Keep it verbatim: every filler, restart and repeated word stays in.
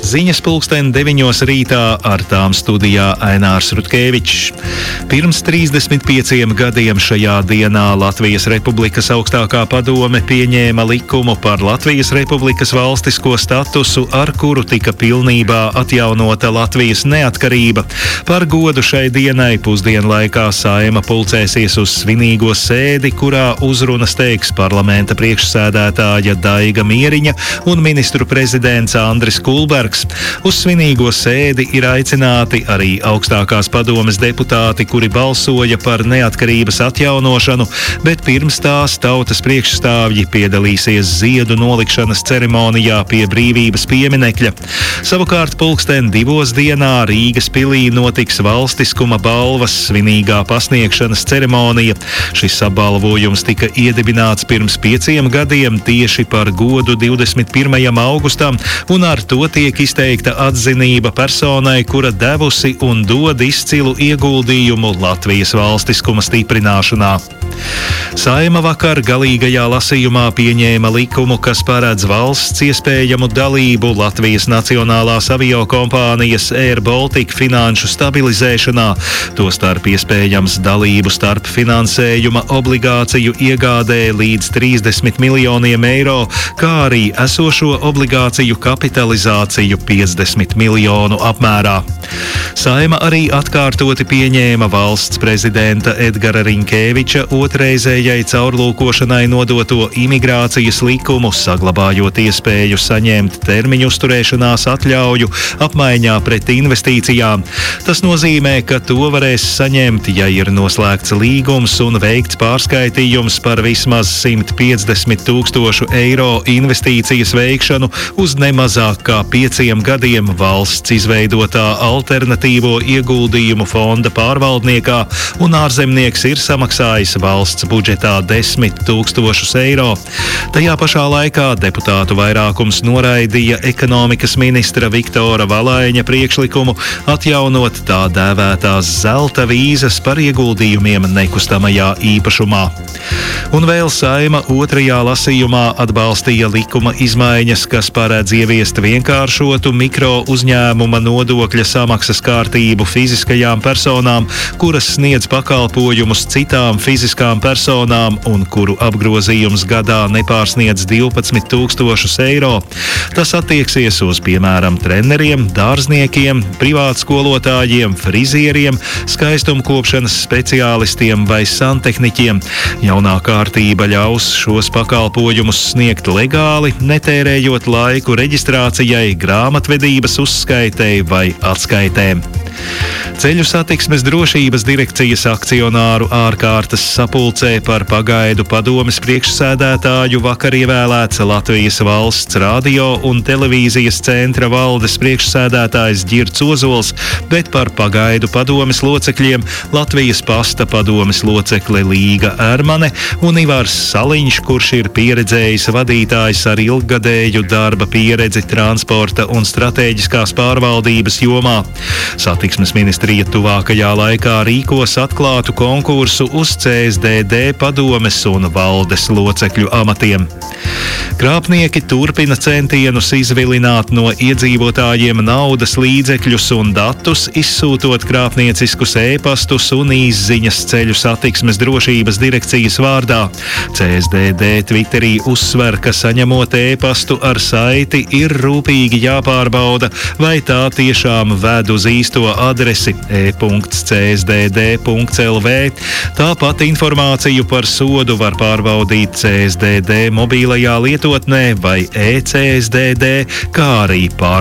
Ziņas pulksten deviņos rītā, ar tām studijā Ainārs Rutkevičs. Pirms trīsdesmit pieciem gadiem šajā dienā Latvijas Republikas augstākā padome pieņēma likumu par Latvijas Republikas valstisko statusu, ar kuru tika pilnībā atjaunota Latvijas neatkarība. Par godu šai dienai pusdienlaikā Saeima pulcēsies uz svinīgo sēdi, kurā uzrunas teiks parlamenta priekšsēdētāja Daiga Mieriņa un ministru prezidents Andris Kulbergs. Uz svinīgo sēdi ir aicināti arī augstākās padomes deputāti, kuri balsoja par neatkarības atjaunošanu, bet pirms tās tautas priekšstāvji piedalīsies ziedu nolikšanas ceremonijā pie Brīvības pieminekļa. Savukārt pulksten divos dienā Rīgas pilī notiks valstiskuma balvas svinīgā pasniegšanas ceremonija. Šis apbalvojums tika iedibināts pirms pieciem gadiem tieši par godu divdesmit pirmajam augustam, un ar to tiek izteikta atzinība personai, kura devusi un dod izcilu ieguldījumu Latvijas valstiskuma stiprināšanā. Saeima vakar galīgajā lasījumā pieņēma likumu, kas paredz valsts iespējamu dalību Latvijas nacionālās aviokompānijas Air Baltica finanšu stabilizēšanā, tostarp iespējams dalību starp finansējuma obligāciju iegādē līdz trīsdesmit miljoniem eiro, kā arī esošo obligāciju kapitalizāciju piecdesmit miljonu apmērā. Saeima arī atkārtoti pieņēma valsts prezidenta Edgara Rinkēviča otrreizējai caurlūkošanai nodoto imigrācijas likumu, saglabājot iespēju saņemt termiņu uzturēšanās atļauju apmaiņā pret investīcijām. Tas nozīmē, ka to varēs saņemt, ja ir noslēgts līgums un veikts pārskaitījums par vismaz simt piecdesmit tūkstošu eiro investīcijas veikšanu uz nemazāk kā pieciem gadiem valsts izveidotā alternatīvo ieguldījumu fonda pārvaldniekā, un ārzemnieks ir samaksājis valsts budžetā desmit tūkstošus eiro. Tajā pašā laikā deputātu vairākums noraidīja ekonomikas ministra Viktora Valaiņa priekšlikumu atjaunot tā dēvētās zelta vīzas par ieguldījumiem nekustamajā īpašumā. Un vēl Saeima otrajā lasījumā atbalstīja likuma izmaiņas, kas paredz ieviest vienkāršotu mikro uzņēmuma nodokļa samaksas kārtību fiziskajām personām, kuras sniedz pakalpojumus citām fiziskām personām un kuru apgrozījums gadā nepārsniedz divpadsmit tūkstošus eiro. Tas attieksies uz, piemēram, treneriem, dārzniekiem, privātskolotājiem, frizieriem, skaistumkopšanas speciālistiem vai santehniķiem. Jaunā kārtība ļaus šos pakalpojumus sniegt legāli, netērējot laiku reģistrācijai, grāmatvedības uzskaitei vai atskaitēm. Ceļu satiksmes drošības direkcijas akcionāru ārkārtas sapulcē par pagaidu padomes priekšsēdētāju vakar ievēlēts Latvijas valsts radio un televīzijas centra valdes priekšsēdētājs Ģirds Ozols, bet par pagaidu padomes locekļiem Latvijas pasta padomes locekle Līga Ermane un Ivars Saliņš, kurš ir pieredzējis vadītājs ar ilggadēju darba pieredzi transporta un stratēģiskās pārvaldības jomā. Satiksmes ministrija tuvākajā laikā rīkos atklātu konkursu uz C S D D padomes un valdes locekļu amatiem. Krāpnieki turpina centienus izvilināt no iedzīvotājiem naudas līdzekļus un datus, izsūtot krāpnieciskus ēpastus un īsziņas ceļu satiksmes drošības direkcijas vārdā. C S D D Twitterī uzsver, ka saņemot ēpastu ar saiti ir rūpīgi jāpārbauda, vai tā tiešām ved uz īsto adresi e punkts c s d d punkts l v. Tāpat informāciju par sodu var pārbaudīt C S D D mobilajā lietotnē vai e C S D D, kā arī pār